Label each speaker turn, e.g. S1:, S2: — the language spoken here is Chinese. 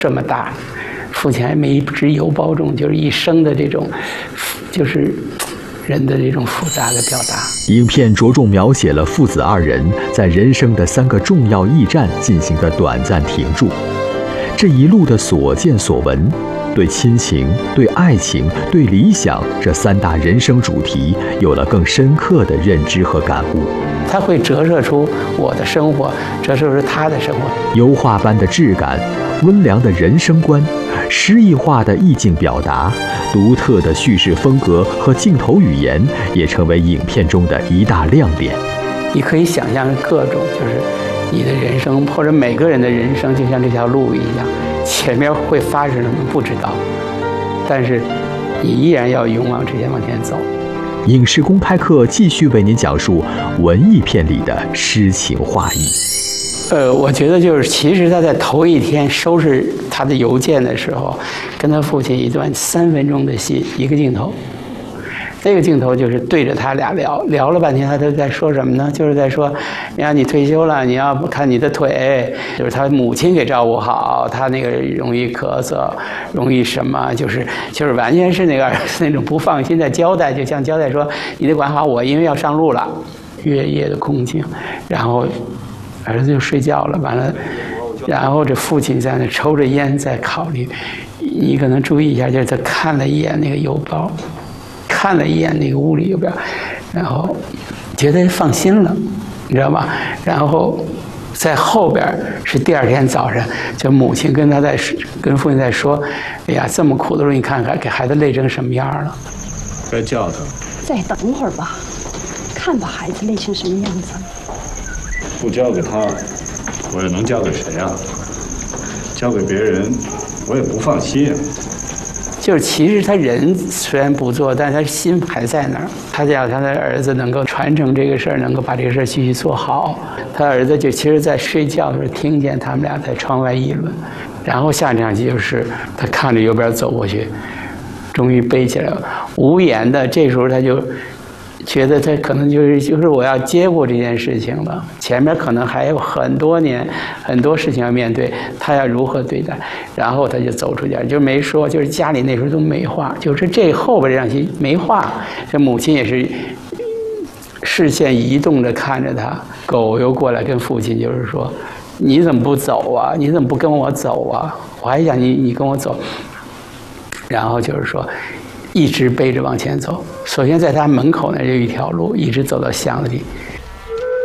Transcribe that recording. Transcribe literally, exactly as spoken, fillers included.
S1: 这么大，父亲还没一只油包重，就是一生的这种，就是人的这种复杂的表达。
S2: 影片着重描写了父子二人在人生的三个重要驿站进行的短暂停驻，这一路的所见所闻，对亲情、对爱情、对理想这三大人生主题有了更深刻的认知和感悟。
S1: 它会折射出我的生活，折射出他的生活。
S2: 油画般的质感，温良的人生观，诗意化的意境表达，独特的叙事风格和镜头语言，也成为影片中的一大亮点。
S1: 你可以想象各种，就是你的人生，或者每个人的人生，就像这条路一样，前面会发生什么不知道，但是你依然要勇往直前往前走。
S2: 影视公开课继续为您讲述文艺片里的诗情画意。
S1: 呃，我觉得就是，其实他在头一天收拾他的邮件的时候，跟他父亲一段三分钟的戏，一个镜头。这个镜头就是对着他俩聊，聊了半天，他都在说什么呢？就是在说，你看你退休了，你要看你的腿，就是他母亲给照顾好，他那个容易咳嗽，容易什么，就是就是完全是那个那种不放心的交代，就像交代说，你得管好我，因为要上路了。月夜的空境，然后儿子就睡觉了，完了，然后这父亲在那抽着烟在考虑，你可能注意一下，就是他看了一眼那个邮包。看了一眼那个屋里邮票，然后觉得放心了，你知道吧？然后在后边是第二天早上，就母亲跟他在跟父亲在说：“哎呀，这么苦的时候，你看看给孩子累成什么样了。”
S3: 该叫他。
S4: 再等会儿吧，看把孩子累成什么样子。
S3: 不交给他，我又能交给谁啊？交给别人，我也不放心啊。
S1: 就是其实他人虽然不做，但是他心还在那儿。他想他的儿子能够传承这个事儿，能够把这个事儿继续做好。他儿子就其实在睡觉的时候听见他们俩在窗外议论，然后下场戏就是他看着邮边走过去，终于背起来了，无言的。这时候他就觉得他可能就是就是我要接过这件事情了，前面可能还有很多年很多事情要面对，他要如何对待？然后他就走出去，就没说，就是家里那时候都没话，就是这后边这场戏没话，这母亲也是视线移动着看着他，狗又过来跟父亲就是说，你怎么不走啊？你怎么不跟我走啊？我还想你你跟我走，然后就是说。一直背着往前走，首先在他门口那就一条路，一直走到巷子里，